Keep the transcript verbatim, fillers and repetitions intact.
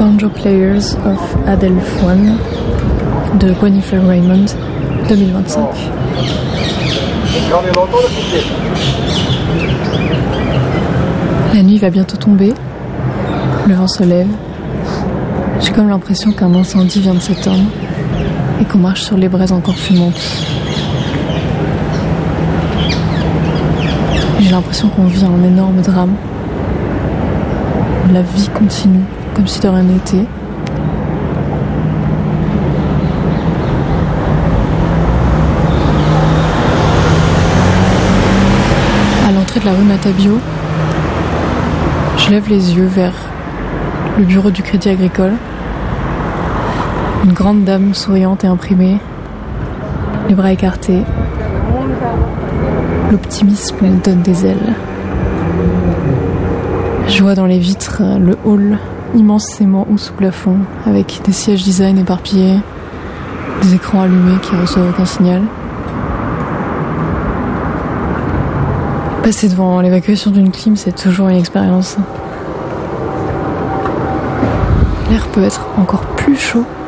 Banjo Players of Adelph One de Gwyneth Raymond, deux mille vingt-cinq. La nuit va bientôt tomber, le vent se lève. J'ai comme l'impression qu'un incendie vient de s'éteindre et qu'on marche sur les braises encore fumantes. J'ai l'impression qu'on vit un énorme drame. La vie continue, comme si de rien n'était. À l'entrée de la rue Matabio, je lève les yeux vers le bureau du Crédit Agricole. Une grande dame souriante et imprimée, les bras écartés. L'optimisme me donne des ailes. Je vois dans les vitres le hall immensément haut sous plafond, avec des sièges design éparpillés, des écrans allumés qui reçoivent aucun signal. Passer devant l'évacuation d'une clim, c'est toujours une expérience. L'air peut être encore plus chaud